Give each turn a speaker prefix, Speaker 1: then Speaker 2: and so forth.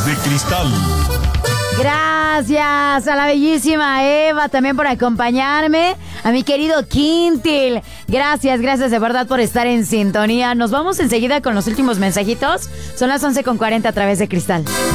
Speaker 1: de Cristal.
Speaker 2: Gracias a la bellísima Eva también por acompañarme. A mi querido Quintil. Gracias de verdad por estar en sintonía. Nos vamos enseguida con los últimos mensajitos. Son las 11:40 a través de Cristal.